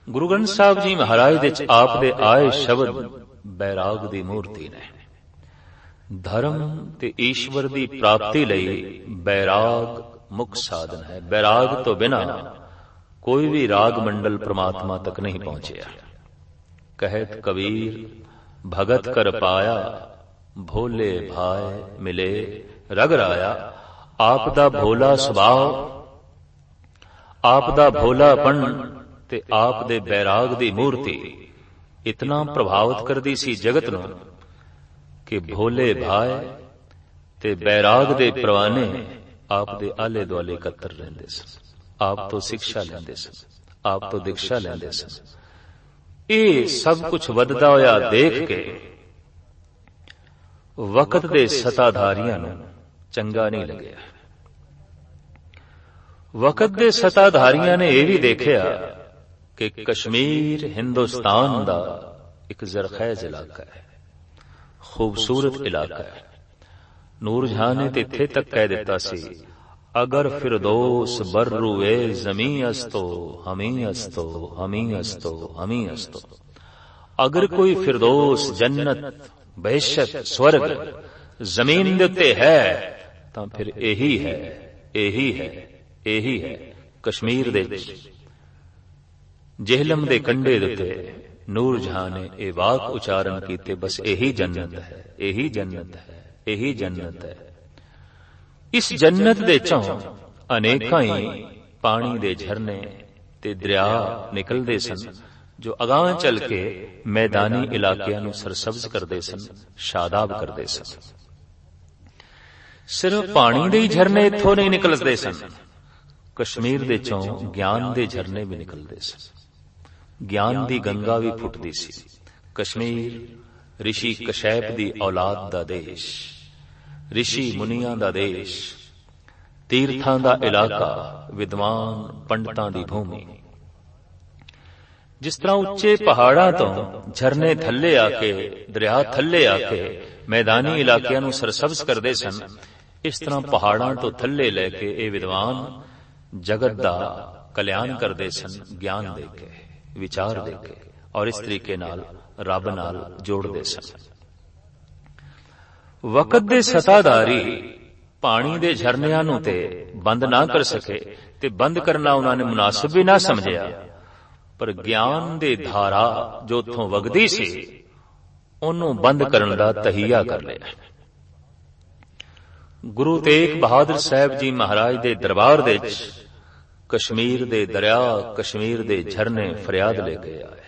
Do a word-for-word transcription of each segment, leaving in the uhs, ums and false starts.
ਗੁਰੂ ਗ੍ਰੰਥ ਸਾਹਿਬ ਜੀ ਮਹਾਰਾਜ ਦੇ ਚ ਆਪ ਦੇ ਆਏ ਸ਼ਬਦ ਬੈਰਾਗ ਦੀ ਮੂਰਤੀ ਨੇ। ਧਰਮ ਤੇ ਈਸ਼ਵਰ ਦੀ ਪ੍ਰਾਪਤੀ ਲਈ ਬੈਰਾਗ ਮੁੱਖ ਸਾਧਨ ਹੈ। ਬੈਰਾਗ ਤੋਂ ਬਿਨਾ ਕੋਈ ਵੀ ਰਾਗ ਮੰਡਲ ਪ੍ਰਮਾਤਮਾ ਤੱਕ ਨਹੀਂ ਪਹੁੰਚਿਆ। ਕਹਿਤ ਕਬੀਰ ਭਗਤ ਕਰ ਪਾਇਆ, ਭੋਲੇ ਭਾਏ ਮਿਲੇ ਰਗ ਰਾਇਆ। ਆਪ ਦਾ ਭੋਲਾ ਸੁਭਾਅ, ਆਪ ਦਾ ਭੋਲਾਪਣ ਤੇ ਆਪ ਦੇ ਬੈਰਾਗ ਦੀ ਮੂਰਤੀ ਇਤਨਾ ਪ੍ਰਭਾਵਿਤ ਕਰਦੀ ਸੀ ਜਗਤ ਨੂੰ ਕਿ ਭੋਲੇ ਭਾਏ ਤੇ ਬੈਰਾਗ ਦੇ ਪ੍ਰਵਾਨੇ ਆਪ ਦੇ ਆਲੇ ਦੁਆਲੇ ਇਕੱਤਰ ਰਹਿੰਦੇ ਸਨ, ਆਪ ਤੋਂ ਸਿੱਖਿਆ ਲੈਂਦੇ ਸਨ, ਆਪ ਤੋਂ ਦੀਕਸ਼ਾ ਲੈਂਦੇ ਸਨ। ਇਹ ਸਭ ਕੁਝ ਵੱਧਦਾ ਹੋਇਆ ਦੇਖ ਕੇ ਵਕਤ ਦੇ ਸਤਾਧਾਰੀਆਂ ਨੂੰ ਚੰਗਾ ਨਹੀਂ ਲੱਗਿਆ। ਵਕਤ ਦੇ ਸਤਾਧਾਰੀਆਂ ਨੇ ਇਹ ਵੀ ਦੇਖਿਆ ਕਿ ਕਸ਼ਮੀਰ ਹਿੰਦੁਸਤਾਨ ਦਾ ਇੱਕ ਜ਼ਰਖੈਜ਼ ਇਲਾਕਾ ਹੈ, ਖੂਬਸੂਰਤ ਇਲਾਕਾ ਹੈ। ਨੂਰ ਜਹਾਂ ਨੇ ਇੱਥੇ ਤੱਕ ਕਹਿ ਦਿੱਤਾ ਸੀ, ਅਗਰ ਫਿਰਦੌਸ ਬਰਰੂਏ ਜ਼ਮੀਂ ਅਸਤੋ ਹਮੀ ਅਸਤੋ ਹਮੀ ਅਸਤੋ ਹਮੀ ਅਸਤੋ। ਅਗਰ ਕੋਈ ਫਿਰਦੌਸ ਜੰਨਤ ਬਹਿਸ਼ਤ ਸਵਰਗ ਜ਼ਮੀਨ ਦੇ ਉੱਤੇ ਹੈ ਤਾਂ ਫਿਰ ਇਹੀ ਹੈ, ਇਹੀ ਹੈ, ਇਹੀ ਹੈ। ਕਸ਼ਮੀਰ ਦੇ ਜਿਹਲਮ ਦੇ ਕੰਢੇ ਦੇ ਉੱਤੇ ਨੂਰ ਜਹਾਂ ਨੇ ਇਹ ਵਾਕ ਉਚਾਰਨ ਕੀਤੇ, ਬਸ ਇਹੀ ਜੰਨਤ ਹੈ, ਇਹੀ ਜੰਨਤ ਹੈ, ਇਹੀ ਜੰਨਤ ਹੈ। ਇਸ ਜੰਨਤ ਦੇ ਚੋਂ ਅਨੇਕਾਂ ਹੀ ਪਾਣੀ ਦੇ ਝਰਨੇ ਤੇ ਦਰਿਆ ਨਿਕਲਦੇ ਸਨ, ਜੋ ਅਗਾਂਹ ਚੱਲ ਕੇ ਮੈਦਾਨੀ ਇਲਾਕਿਆਂ ਨੂੰ ਸਰਸਬਜ਼ ਕਰਦੇ ਸਨ, ਸ਼ਾਦਾਬ ਕਰਦੇ ਸਨ। ਸਿਰਫ ਪਾਣੀ ਦੇ ਹੀ ਝਰਨੇ ਇੱਥੋਂ ਨਹੀਂ ਨਿਕਲਦੇ ਸਨ, ਕਸ਼ਮੀਰ ਦੇ ਚੋਂ ਗਿਆਨ ਦੇ ਝਰਨੇ ਵੀ ਨਿਕਲਦੇ ਸਨ। ਗਿਆਨ ਦੀ ਗੰਗਾ ਵੀ ਫੁੱਟਦੀ ਸੀ। ਕਸ਼ਮੀਰ ਰਿਸ਼ੀ ਕਸ਼ੈਪ ਦੀ ਔਲਾਦ ਦਾ ਦੇਸ਼, ਰਿਸ਼ੀ ਮੁਨੀਆਂ ਦਾ ਦੇਸ਼, ਤੀਰਥਾਂ ਦਾ ਇਲਾਕਾ, ਵਿਦਵਾਨ ਪੰਡਤਾਂ ਦੀ ਭੂਮੀ। ਜਿਸ ਤਰ੍ਹਾਂ ਉੱਚੇ ਪਹਾੜਾਂ ਤੋਂ ਝਰਨੇ ਥੱਲੇ ਆ ਕੇ, ਦਰਿਆ ਥੱਲੇ ਆ ਕੇ ਮੈਦਾਨੀ ਇਲਾਕਿਆਂ ਨੂੰ ਸਰਸਬਜ਼ ਕਰਦੇ ਸਨ, ਇਸ ਤਰ੍ਹਾਂ ਪਹਾੜਾਂ ਤੋਂ ਥੱਲੇ ਲੈ ਕੇ ਇਹ ਵਿਦਵਾਨ ਜਗਤ ਦਾ ਕਲਿਆਣ ਕਰਦੇ ਸਨ, ਗਿਆਨ ਦੇ ਕੇ, ਵਿਚਾਰ ਦੇ ਕੇ, ਔਰ ਇਸ ਤਰੀਕੇ ਨਾਲ ਰੱਬ ਨਾਲ ਜੋੜਦੇ ਸਨ। ਵਕਤ ਦੇ ਸਤਾਧਾਰੀ ਪਾਣੀ ਦੇ ਝਰਨਿਆਂ ਨੂੰ ਤੇ ਬੰਦ ਨਾ ਕਰ ਸਕੇ, ਤੇ ਬੰਦ ਕਰਨਾ ਉਹਨਾਂ ਨੇ ਮੁਨਾਸਿਬ ਵੀ ਨਾ ਸਮਝਿਆ, ਪਰ ਗਿਆਨ ਦੀ ਧਾਰਾ ਜੋ ਉੱਥੋਂ ਵਗਦੀ ਸੀ ਉਹਨੂੰ ਬੰਦ ਕਰਨ ਦਾ ਤਹੀਆ ਕਰ ਲਿਆ। ਗੁਰੂ ਤੇਗ ਬਹਾਦਰ ਸਾਹਿਬ ਜੀ ਮਹਾਰਾਜ ਦੇ ਦਰਬਾਰ ਦੇ ਵਿੱਚ ਕਸ਼ਮੀਰ ਦੇ ਦਰਿਆ, ਕਸ਼ਮੀਰ ਦੇ ਝਰਨੇ ਫਰਿਆਦ ਲੈ ਕੇ ਆਏ।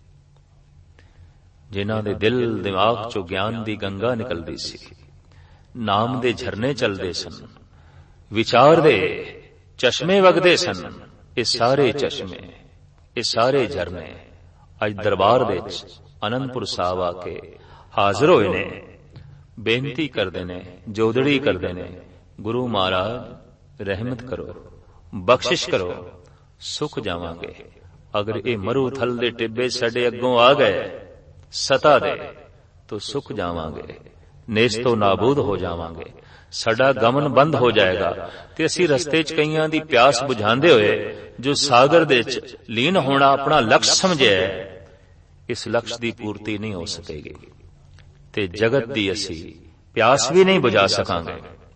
ਜਿਨ੍ਹਾਂ ਦੇ ਦਿਲ ਦਿਮਾਗ ਚੋਂ ਗਿਆਨ ਦੀ ਗੰਗਾ ਨਿਕਲਦੀ ਸੀ, ਨਾਮ ਦੇ ਝਰਨੇ ਚੱਲਦੇ ਸਨ, ਵਿਚਾਰ ਦੇ ਚਸ਼ਮੇ ਵਗਦੇ ਸਨ, ਇਹ ਸਾਰੇ ਚਸ਼ਮੇ, ਇਹ ਸਾਰੇ ਝਰਨੇ ਅੱਜ ਦਰਬਾਰ ਦੇ ਵਿੱਚ ਅਨੰਦਪੁਰ ਸਾਹਿਬ ਆ ਕੇ ਹਾਜ਼ਰ ਹੋਏ ਨੇ, ਬੇਨਤੀ ਕਰਦੇ ਨੇ, ਜੋਦੜੀ ਕਰਦੇ ਨੇ, ਗੁਰੂ ਮਹਾਰਾਜ ਰਹਿਮਤ ਕਰੋ, ਬਖਸ਼ਿਸ਼ ਕਰੋ, ਸੁੱਖ ਜਾਵਾਂਗੇ। ਅਗਰ ਇਹ ਮਰੂ ਥਲ ਦੇ ਟਿੱਬੇ ਸਾਡੇ ਅੱਗੋਂ ਆ ਗਏ ਸਤਾ ਦੇ, ਤਾਂ ਸੁੱਖ ਜਾਵਾਂਗੇ, ਨੇਸਤੋ ਨਾਬੂਦ ਹੋ ਜਾਵਾਂਗੇ, ਸਾਡਾ ਗਮਨ ਬੰਦ ਹੋ ਜਾਏਗਾ, ਤੇ ਅਸੀਂ ਰਸਤੇ 'ਚ ਕਈਆਂ ਦੀ ਪਿਆਸ ਬੁਝਾਉਂਦੇ ਹੋਏ ਜੋ ਸਾਗਰ ਦੇ 'ਚ ਲੀਨ ਹੋਣਾ ਆਪਣਾ ਲਕਸ਼ ਸਮਝਿਆ, ਇਸ ਲਕਸ਼ ਦੀ ਪੂਰਤੀ ਨਹੀਂ ਹੋ ਸਕੇਗੀ, ਤੇ ਜਗਤ ਦੀ ਅਸੀਂ ਪਿਆਸ ਵੀ ਨਹੀਂ ਬੁਝਾ ਸਕਾਂਗੇ।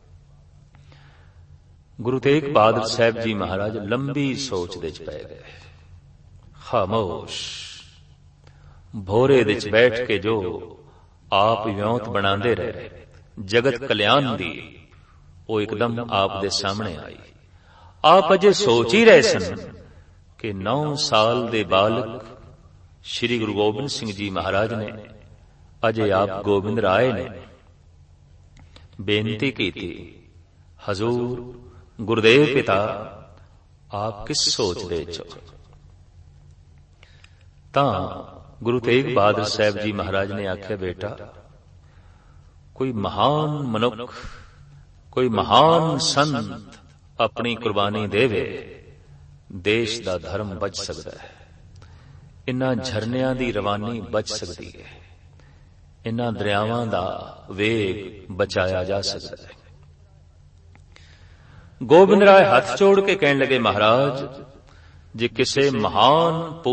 ਗੁਰੂ ਤੇਗ ਬਹਾਦਰ ਸਾਹਿਬ ਜੀ ਮਹਾਰਾਜ ਲੰਬੀ ਸੋਚ ਦੇ 'ਚ ਪੈ ਗਏ। ਖਾਮੋਸ਼ ਭੋਰੇ ਦੇ 'ਚ ਬੈਠ ਕੇ ਜੋ ਆਪ ਵਿਉਂਤ ਬਣਾਉਂਦੇ ਰਹੇ ਜਗਤ ਕਲਿਆਣ ਦੀ, ਉਹ ਇੱਕਦਮ ਆਪ ਦੇ ਸਾਹਮਣੇ ਆਈ। ਆਪ ਅਜੇ ਸੋਚ ਹੀ ਰਹੇ ਸਨ ਕਿ ਨੌ ਸਾਲ ਦੇ ਬਾਲਕ ਸ਼੍ਰੀ ਗੁਰੂ ਗੋਬਿੰਦ ਸਿੰਘ ਜੀ ਮਹਾਰਾਜ ਨੇ, ਅਜੇ ਆਪ ਗੋਬਿੰਦ ਰਾਏ ਨੇ, ਬੇਨਤੀ ਕੀਤੀ, ਹਜ਼ੂਰ ਗੁਰਦੇਵ ਪਿਤਾ ਆਪ ਕਿਸ ਸੋਚਦੇ ਚ? ਤਾਂ ਗੁਰੂ ਤੇਗ ਬਹਾਦਰ ਸਾਹਿਬ ਜੀ ਮਹਾਰਾਜ ਨੇ ਆਖਿਆ, ਬੇਟਾ ਕੋਈ ਮਹਾਨ ਮਨੁੱਖ, ਕੋਈ ਮਹਾਨ ਸੰਤ ਆਪਣੀ ਕੁਰਬਾਨੀ ਦੇਵੇ, ਦੇਸ਼ ਦਾ ਧਰਮ ਬਚ ਸਕਦਾ ਹੈ, ਇਨ੍ਹਾਂ ਝਰਨਿਆਂ ਦੀ ਰਵਾਨੀ ਬਚ ਸਕਦੀ ਹੈ, ਇਨ੍ਹਾਂ ਦਰਿਆਵਾਂ ਦਾ ਵੇਗ ਬਚਾਇਆ ਜਾ ਸਕਦਾ ਹੈ। ਗੋਬਿੰਦ ਰਾਏ ਹੱਥ ਜੋੜ ਕੇ ਕਹਿਣ ਲੱਗੇ, ਮਹਾਰਾਜ ਜੇ ਕਿਸੇ ਮਹਾਨ